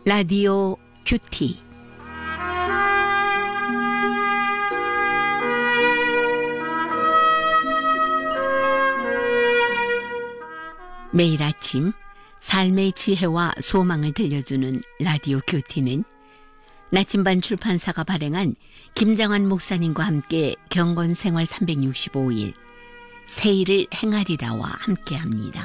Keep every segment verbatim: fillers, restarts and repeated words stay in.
라디오 큐티. 매일 아침 삶의 지혜와 소망을 들려주는 라디오 큐티는 나침반 출판사가 발행한 김장환 목사님과 함께 경건생활 삼백육십오 일 새일을 행하리라와 함께합니다.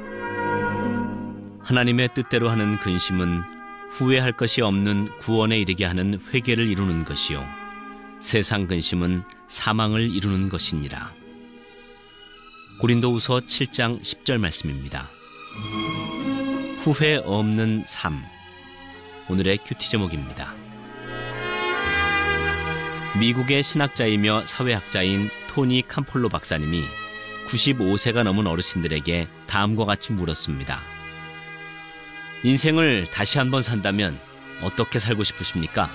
하나님의 뜻대로 하는 근심은 후회할 것이 없는 구원에 이르게 하는 회개를 이루는 것이요 세상 근심은 사망을 이루는 것이니라. 고린도후서 칠 장 십 절 말씀입니다. 후회 없는 삶, 오늘의 큐티 제목입니다. 미국의 신학자이며 사회학자인 토니 캄폴로 박사님이 구십오 세가 넘은 어르신들에게 다음과 같이 물었습니다. 인생을 다시 한번 산다면 어떻게 살고 싶으십니까?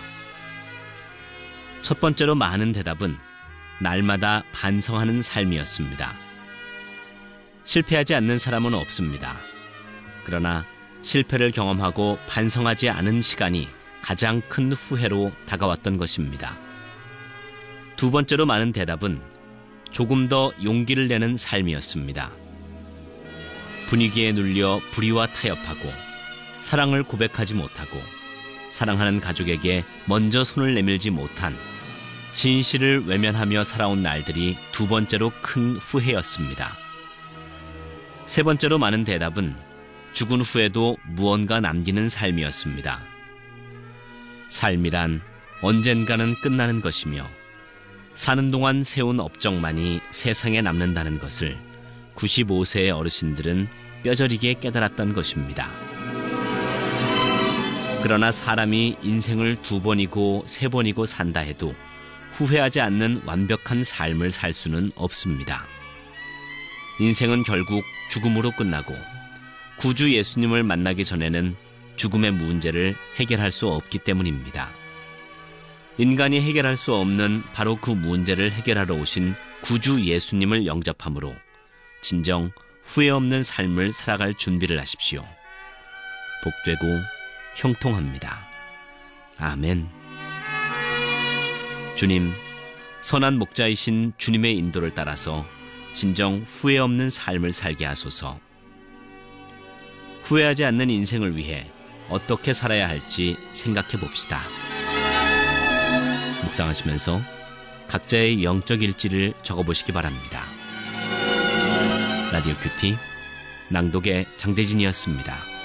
첫 번째로 많은 대답은 날마다 반성하는 삶이었습니다. 실패하지 않는 사람은 없습니다. 그러나 실패를 경험하고 반성하지 않은 시간이 가장 큰 후회로 다가왔던 것입니다. 두 번째로 많은 대답은 조금 더 용기를 내는 삶이었습니다. 분위기에 눌려 불의와 타협하고 사랑을 고백하지 못하고 사랑하는 가족에게 먼저 손을 내밀지 못한 진실을 외면하며 살아온 날들이 두 번째로 큰 후회였습니다. 세 번째로 많은 대답은 죽은 후에도 무언가 남기는 삶이었습니다. 삶이란 언젠가는 끝나는 것이며 사는 동안 세운 업적만이 세상에 남는다는 것을 구십오 세의 어르신들은 뼈저리게 깨달았던 것입니다. 그러나 사람이 인생을 두 번이고 세 번이고 산다 해도 후회하지 않는 완벽한 삶을 살 수는 없습니다. 인생은 결국 죽음으로 끝나고 구주 예수님을 만나기 전에는 죽음의 문제를 해결할 수 없기 때문입니다. 인간이 해결할 수 없는 바로 그 문제를 해결하러 오신 구주 예수님을 영접함으로 진정 후회 없는 삶을 살아갈 준비를 하십시오. 복되고 형통합니다. 아멘. 주님, 선한 목자이신 주님의 인도를 따라서 진정 후회 없는 삶을 살게 하소서. 후회하지 않는 인생을 위해 어떻게 살아야 할지 생각해 봅시다. 묵상하시면서 각자의 영적 일지를 적어보시기 바랍니다. 라디오 큐티 낭독의 장대진이었습니다.